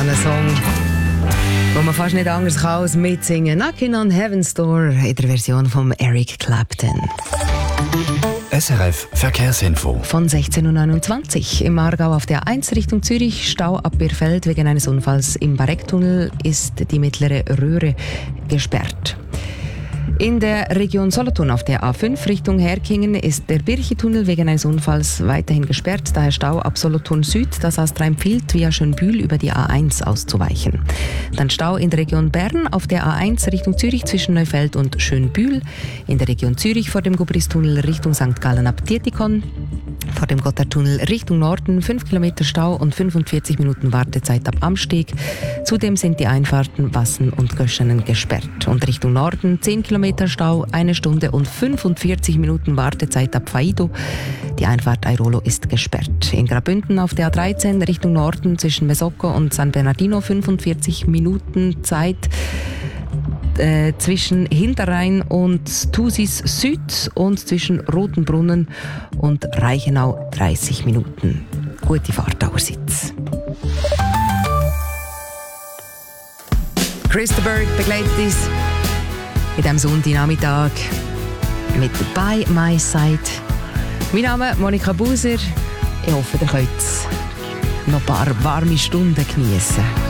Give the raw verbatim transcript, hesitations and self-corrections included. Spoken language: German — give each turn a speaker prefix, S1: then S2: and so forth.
S1: ein Song, wo man fast nicht anders kann als mitsingen. Knocking on Heaven's Door in der Version von Eric Clapton.
S2: S R F Verkehrsinfo.
S1: Von sechzehn Uhr neunundzwanzig im Aargau auf der A eins Richtung Zürich, Stau ab Birfeld. Wegen eines Unfalls im Barecktunnel ist die mittlere Röhre gesperrt. In der Region Solothurn auf der A fünf Richtung Herkingen ist der Birchi-Tunnel wegen eines Unfalls weiterhin gesperrt. Daher Stau ab Solothurn Süd. Das Astra empfiehlt, via Schönbühl über die A eins auszuweichen. Dann Stau in der Region Bern auf der A eins Richtung Zürich zwischen Neufeld und Schönbühl. In der Region Zürich vor dem Gubristunnel Richtung Sankt Gallen ab Dietikon. Vor dem Gotthardtunnel Richtung Norden fünf Kilometer Stau und fünfundvierzig Minuten Wartezeit ab Amsteg. Zudem sind die Einfahrten Wassen und Göschenen gesperrt. Und Richtung Norden zehn Kilometer Stau, eine Stunde und fünfundvierzig Minuten Wartezeit ab Faido. Die Einfahrt Airolo ist gesperrt. In Graubünden auf der A dreizehn Richtung Norden zwischen Mesocco und San Bernardino fünfundvierzig Minuten Zeit. Äh, zwischen Hinterrhein und Thusis Süd und zwischen Rotenbrunnen und Reichenau dreißig Minuten. Gute Fahrt allerseits. Christopher begleitet uns in diesem Sonntagnachmittag mit «By My Side». Mein Name ist Monika Buser. Ich hoffe, ihr könnt noch ein paar warme Stunden genießen.